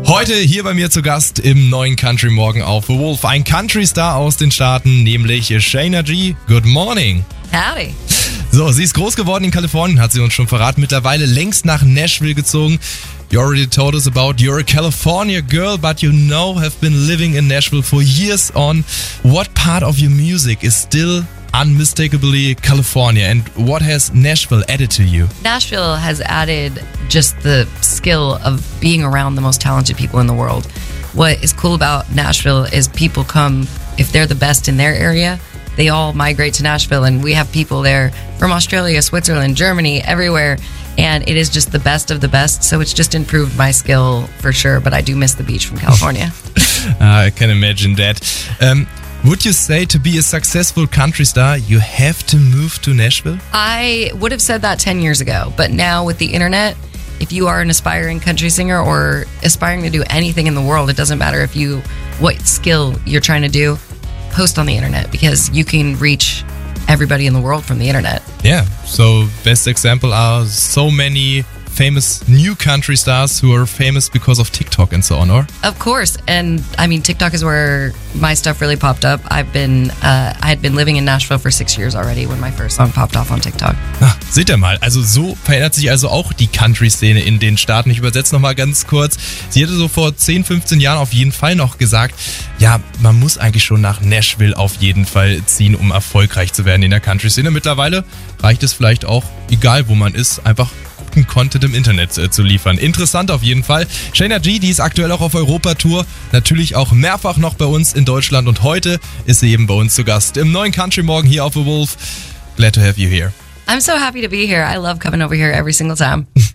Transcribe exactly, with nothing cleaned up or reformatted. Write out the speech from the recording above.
Heute hier bei mir zu Gast im neuen Country Morgen auf The Wolf. Ein Country-Star aus den Staaten, nämlich Shaina G. Good morning. Howdy. So, sie ist groß geworden in Kalifornien, hat sie uns schon verraten. Mittlerweile längst nach Nashville gezogen. You already told us about you're a California girl, but you know have been living in Nashville for years on. What part of your music is still unmistakably California, and what has Nashville added to you? Nashville has added just the skill of being around the most talented people in the world. What is cool about Nashville is people come, if they're the best in their area, they all migrate to Nashville, and we have people there from Australia, Switzerland, Germany, everywhere, and it is just the best of the best, so it's just improved my skill for sure, but I do miss the beach from California. uh, I can imagine that. Um, Would you say to be a successful country star, you have to move to Nashville? I would have said that ten years ago, but now with the internet, if you are an aspiring country singer or aspiring to do anything in the world, it doesn't matter if you what skill you're trying to do, post on the internet because you can reach everybody in the world from the internet. Yeah, so best example are so many famous new country stars who are famous because of TikTok and so on, or? Of course, and I mean TikTok is where my stuff really popped up. I've been, uh, I had been living in Nashville for six years already when my first song popped off on TikTok. Ah, seht ihr mal, also so verändert sich also auch die Country-Szene in den Staaten. Ich übersetze nochmal ganz kurz. Sie hatte so vor zehn, fünfzehn Jahren auf jeden Fall noch gesagt, ja, man muss eigentlich schon nach Nashville auf jeden Fall ziehen, um erfolgreich zu werden in der Country-Szene. Mittlerweile reicht es vielleicht auch, egal wo man ist, einfach Content im Internet äh, zu liefern. Interessant auf jeden Fall. Shaina G, die ist aktuell auch auf Europatour, natürlich auch mehrfach noch bei uns in Deutschland und heute ist sie eben bei uns zu Gast im neuen Country Morgen hier auf The Wolf. Glad to have you here. I'm so happy to be here. I love coming over here every single time.